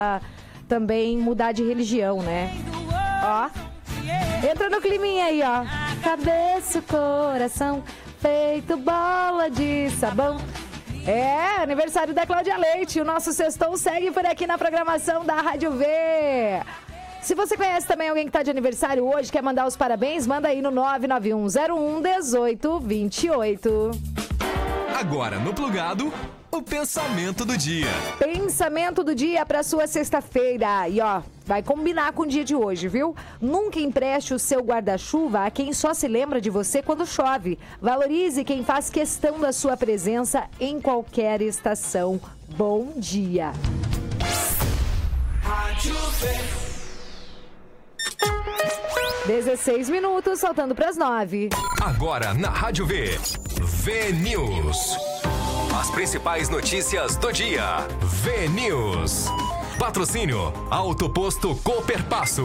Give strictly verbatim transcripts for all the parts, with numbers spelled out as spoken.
também mudar de religião, né? Ó, entra no climinha aí, ó. Cabeça, coração, feito bola de sabão. É, aniversário da Cláudia Leite. O nosso sextou segue por aqui na programação da Rádio V. Se você conhece também alguém que está de aniversário hoje, quer mandar os parabéns, manda aí no nove nove um zero um um oito dois oito. Agora no Plugado, o pensamento do dia. Pensamento do dia para sua sexta-feira. E ó, vai combinar com o dia de hoje, viu? Nunca empreste o seu guarda-chuva a quem só se lembra de você quando chove. Valorize quem faz questão da sua presença em qualquer estação. Bom dia. Rádio V. dezesseis minutos, saltando para as nove. Agora na Rádio V, V News. As principais notícias do dia. V News. Patrocínio Auto Posto Cooperpasso.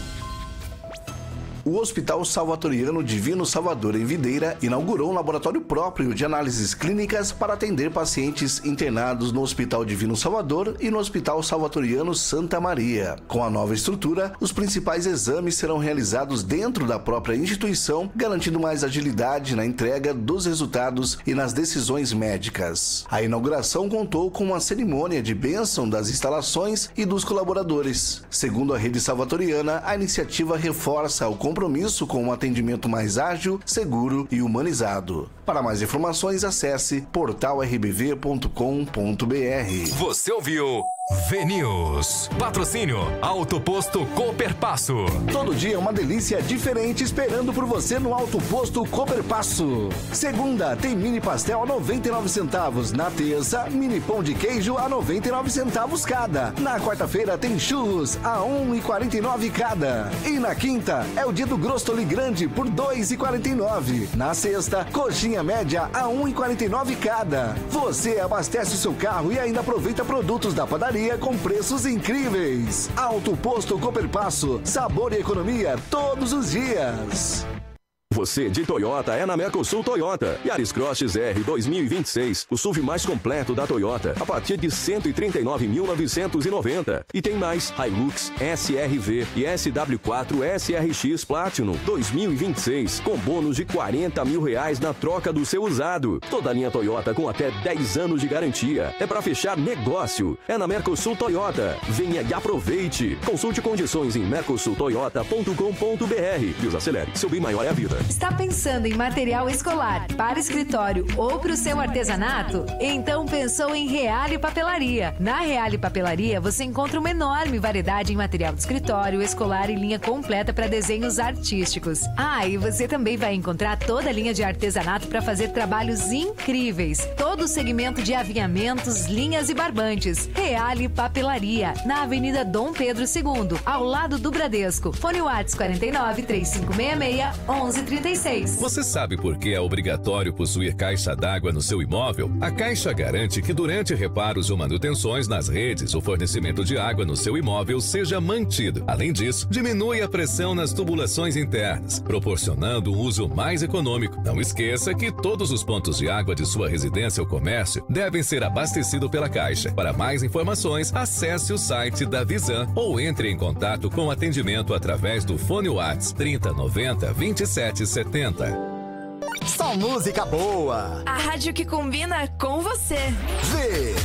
O Hospital Salvatoriano Divino Salvador, em Videira, inaugurou um laboratório próprio de análises clínicas para atender pacientes internados no Hospital Divino Salvador e no Hospital Salvatoriano Santa Maria. Com a nova estrutura, os principais exames serão realizados dentro da própria instituição, garantindo mais agilidade na entrega dos resultados e nas decisões médicas. A inauguração contou com uma cerimônia de bênção das instalações e dos colaboradores. Segundo a rede salvatoriana, a iniciativa reforça o compromisso com um atendimento mais ágil, seguro e humanizado. Para mais informações, acesse portal r b v ponto com ponto b r. Você ouviu V News. Patrocínio Auto Posto Cooperpasso. Todo dia uma delícia diferente esperando por você no Auto Posto Cooperpasso. Segunda, tem mini pastel a noventa e nove centavos. Na terça, mini pão de queijo a noventa e nove centavos cada. Na quarta-feira, tem churros a um real e quarenta e nove cada. E na quinta, é o dia do Grostoli Grande por dois reais e quarenta e nove. Na sexta, coxinha média a um real e quarenta e nove cada. Você abastece o seu carro e ainda aproveita produtos da padaria com preços incríveis. Auto Posto Cooperpasso, sabor e economia todos os dias. Você de Toyota é na Mercosul Toyota. Yaris Cross X R dois mil e vinte e seis, o S U V mais completo da Toyota, a partir de cento e trinta e nove mil novecentos e noventa. E tem mais Hilux, S R V e S W quatro S R X Platinum dois mil e vinte e seis, com bônus de quarenta mil reais na troca do seu usado. Toda a linha Toyota com até dez anos de garantia. É para fechar negócio. É na Mercosul Toyota. Venha e aproveite. Consulte condições em mercosul toyota ponto com ponto b r. Deus acelere. Seu bem maior é a vida. Está pensando em material escolar para escritório ou para o seu artesanato? Então pensou em Reale Papelaria. Na Reale Papelaria você encontra uma enorme variedade em material de escritório, escolar e linha completa para desenhos artísticos. Ah, e você também vai encontrar toda a linha de artesanato para fazer trabalhos incríveis. Todo o segmento de avinhamentos, linhas e barbantes. Reale Papelaria, na Avenida Dom Pedro segundo, ao lado do Bradesco. Fone WhatsApp quarenta e nove, três cinco seis seis, onze trinta e seis. Você sabe por que é obrigatório possuir caixa d'água no seu imóvel? A Caixa garante que durante reparos ou manutenções nas redes, o fornecimento de água no seu imóvel seja mantido. Além disso, diminui a pressão nas tubulações internas, proporcionando um uso mais econômico. Não esqueça que todos os pontos de água de sua residência ou comércio devem ser abastecidos pela Caixa. Para mais informações, acesse o site da Visan ou entre em contato com o atendimento através do fone WhatsApp trinta noventa, vinte e sete setenta. Só música boa. A rádio que combina com você. Vê.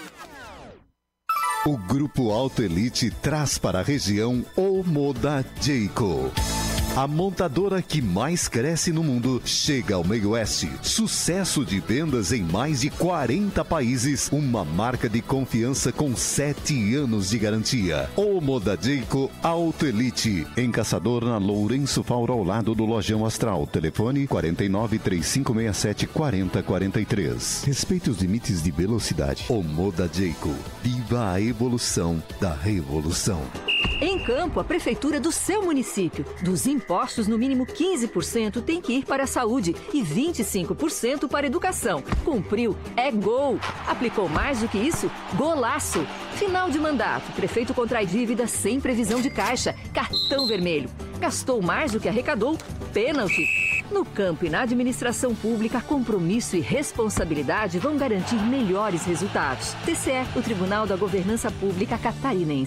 O Grupo Auto Elite traz para a região o Moda Jayco. A montadora que mais cresce no mundo chega ao meio oeste. Sucesso de vendas em mais de quarenta países. Uma marca de confiança com sete anos de garantia. O Moda Jayco Auto Elite. Em Caçador, na Lourenço Fauro, ao lado do Lojão Astral. Telefone quarenta e nove, três cinco seis sete, quatro zero quatro três. Respeite os limites de velocidade. O Moda Jayco. Viva a evolução da revolução. Em Campo, a prefeitura do seu município. Dos impostos, no mínimo quinze por cento tem que ir para a saúde e vinte e cinco por cento para a educação. Cumpriu, é gol. Aplicou mais do que isso? Golaço. Final de mandato, prefeito contrai dívida sem previsão de caixa. Cartão vermelho. Gastou mais do que arrecadou? Pênalti. No campo e na administração pública, compromisso e responsabilidade vão garantir melhores resultados. T C E, o Tribunal da Governança Pública Catarinense.